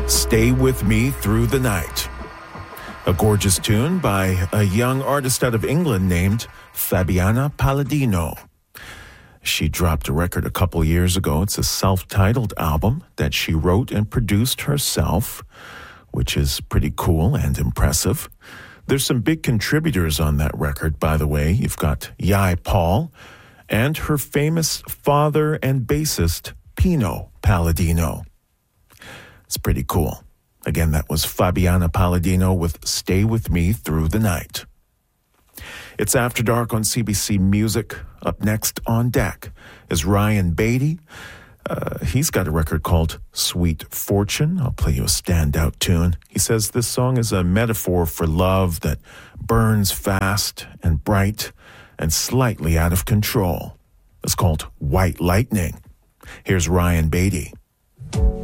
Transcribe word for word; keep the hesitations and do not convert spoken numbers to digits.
Stay With Me Through the Night. A gorgeous tune by a young artist out of England named Fabiana Palladino. She dropped a record a couple years ago. It's a self-titled album that she wrote and produced herself, which is pretty cool and impressive. There's some big contributors on that record, by the way. You've got Yai Paul and her famous father and bassist, Pino Palladino. It's pretty cool. Again, that was Fabiana Palladino with Stay With Me Through the Night. It's After Dark on C B C Music. Up next on deck is Ryan Beatty. Uh, he's got a record called Sweet Fortune. I'll play you a standout tune. He says this song is a metaphor for love that burns fast and bright and slightly out of control. It's called White Lightning. Here's Ryan Beatty.